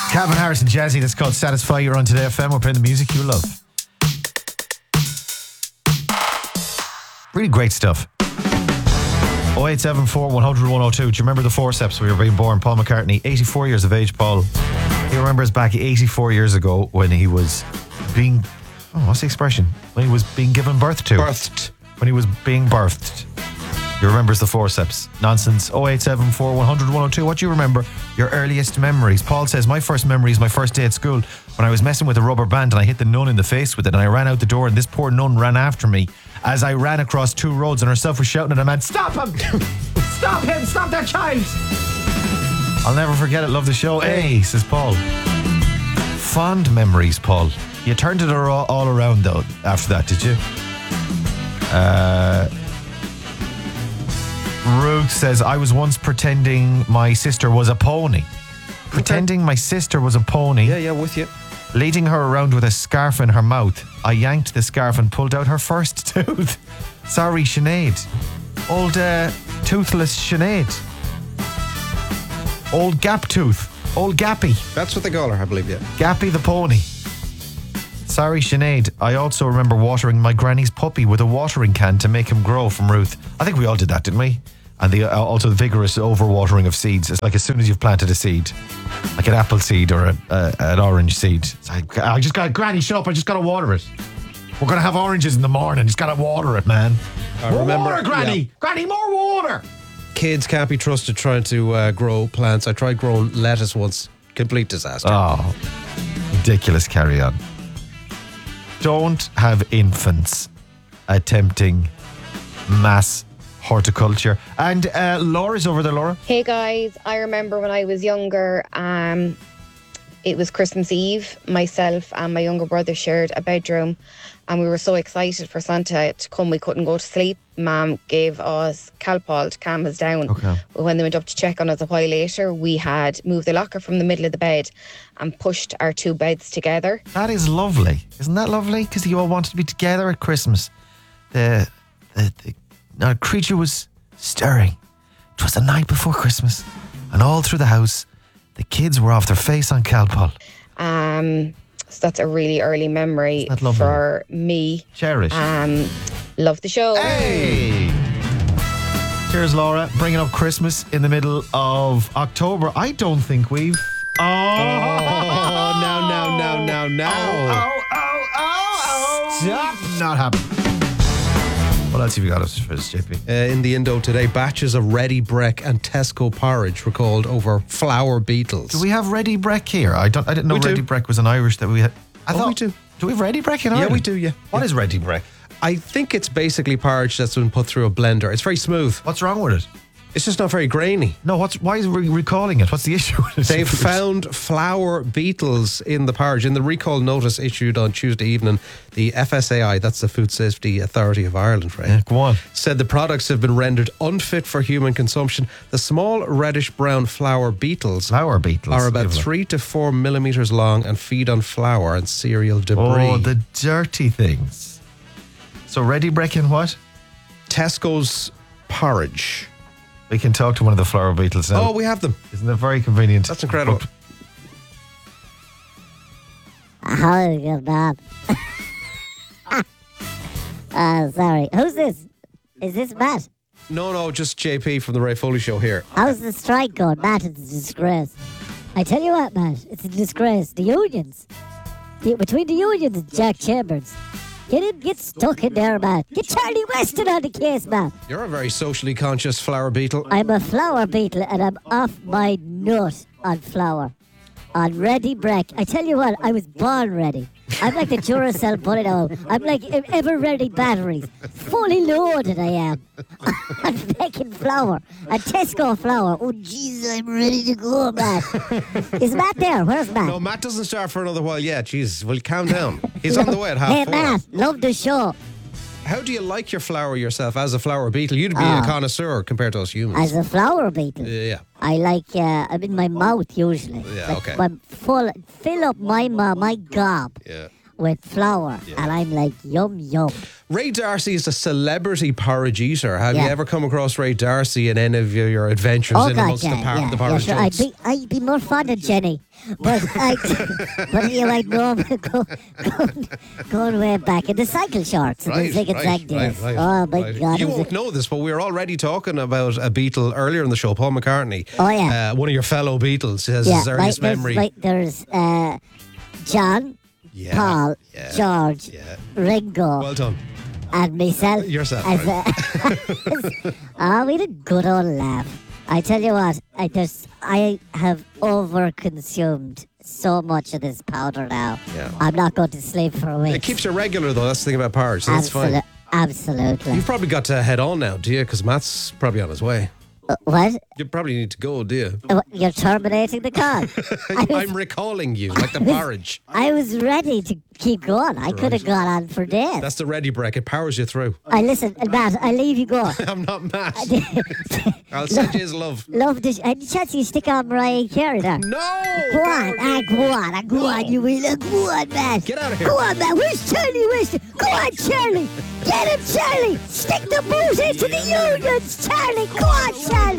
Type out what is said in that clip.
Calvin Harris and Jazzy, that's called Satisfy. You're on Today FM. We're playing the music you love. Really great stuff. 0874 100 102. Do you remember the forceps? We were being born. Paul McCartney, 84 years of age, Paul. He remembers back 84 years ago when he was being... Oh, what's the expression? When he was being given birth to. Birthed. When he was being birthed. He remembers the forceps. Nonsense. 0874 100 102. What do you remember? Your earliest memories. Paul says, my first memory is my first day at school when I was messing with a rubber band and I hit the nun in the face with it and I ran out the door and this poor nun ran after me as I ran across two roads and herself was shouting at a man, "Stop him! Stop him! Stop that child!" I'll never forget it. Love the show. Hey, says Paul. Fond memories, Paul. You turned it all around though after that, did you? Ruth says, I was once pretending my sister was a pony. Pretending my sister was a pony. Yeah, with you. Leading her around with a scarf in her mouth. I yanked the scarf and pulled out her first tooth. Sorry, Sinead. Old toothless Sinead. Old gap tooth. Old Gappy. That's what they call her, I believe, yeah. Gappy the pony. Sorry, Sinead. I also remember watering my granny's puppy with a watering can to make him grow, from Ruth. I think we all did that, didn't we? And also the vigorous overwatering of seeds. It's like as soon as you've planted a seed, like an apple seed or an orange seed. It's like, I just got, Granny, shut up, I just got to water it. We're going to have oranges in the morning, just got to water it, man. More water, Granny! Yeah. Granny, more water! Kids can't be trusted trying to grow plants. I tried growing lettuce once. Complete disaster. Oh, ridiculous. Carry on. Don't have infants attempting mass horticulture. And Laura's over there, Laura. Hey guys, I remember when I was younger, it was Christmas Eve. Myself and my younger brother shared a bedroom and we were so excited for Santa to come we couldn't go to sleep. Mum gave us Calpol to calm us down. Okay. But when they went up to check on us a while later, we had moved the locker from the middle of the bed and pushed our two beds together. That is lovely. Isn't that lovely? Because you all wanted to be together at Christmas. The creature was stirring. It was the night before Christmas. And all through the house, the kids were off their face on Calpol. So that's a really early memory for me. Cherish. Love the show. Hey! Cheers, Laura. Bringing up Christmas in the middle of October. I don't think we've... Oh, now. Stop. Not happening. What else have you got us for this, JP? In the Indo today, batches of Ready Brek and Tesco porridge were called over flour beetles. Do we have Ready Brek here? I didn't know We Ready do. Brek was an Irish that we had. I thought we do. Do we have Ready Brek in Ireland? Yeah, we do, yeah. What is Ready Brek? I think it's basically porridge that's been put through a blender. It's very smooth. What's wrong with it? It's just not very grainy. No, why is we recalling it? What's the issue with it? They've found flour beetles in the porridge. In the recall notice issued on Tuesday evening, the FSAI, that's the Food Safety Authority of Ireland, right? Yeah, go on. Said the products have been rendered unfit for human consumption. The small reddish-brown flour beetles are about 3 to 4 millimeters long and feed on flour and cereal debris. Oh, the dirty things. So Ready Brek and what? Tesco's porridge. We can talk to one of the flower beetles now. Oh, we have them. Isn't that very convenient? That's incredible. How good, Bob? Sorry. Who's this? Is this Matt? No, just JP from the Ray Foley Show here. How's the strike going? Matt, it's a disgrace. I tell you what, Matt, it's a disgrace. The unions. Between the unions and Jack Chambers. Get stuck in there, man. Get Charlie Weston on the case, man. You're a very socially conscious flower beetle. I'm a flower beetle and I'm off my nut on flour. On Ready Brek. I tell you what, I was born ready. I'm like the Duracell bullet out. I'm like ever-ready batteries. Fully loaded I am. I'm making flour. And Tesco flour. Oh, jeez, I'm ready to go, Matt. Is Matt there? Where's Matt? No, Matt doesn't start for another while yet. Jeez, well, calm down. He's on the way at half Hey, 4. Matt, love the show. How do you like your flower yourself as a flower beetle? You'd be a connoisseur compared to us humans. As a flower beetle? Yeah. I like, I'm in my mouth usually. Yeah, like, okay. I'm fill up my gob. Yeah. with flour. And I'm like, yum, yum. Ray D'Arcy is a celebrity porridge eater. Have you ever come across Ray D'Arcy in any of your adventures in amongst the porridge junks? I'd be more fond of Jenny. But I'd know going way back in the cycle shorts and the zig and zag days. Oh, my God. You won't know this, but we were already talking about a Beatle earlier in the show, Paul McCartney. Oh, yeah. One of your fellow Beatles has his earliest memory. There's John, Paul, George, Ringo. Well done. And myself. Yourself. We had a good old laugh. I tell you what, I have overconsumed so much of this powder now. Yeah. I'm not going to sleep for a week. It keeps you regular, though. That's the thing about porridge. So that's fine. Absolutely. You've probably got to head on now, do you? Because Matt's probably on his way. What? You probably need to go, do you? You're terminating the call. I'm recalling you, like the porridge. I was ready to keep going. I could have gone on for days. That's the ready break. It powers you through. Listen, Matt, I'll leave you go. I'm not Matt. I'll send you his love. Love this. Any chance you stick on Mariah Carey there? No! Go on, you will. Go on, Matt. Get out of here. Go on, Matt. Where's Charlie Winston? Go on, Charlie. Get him, Charlie. Stick the booze into the unions, Charlie. Go on, Charlie.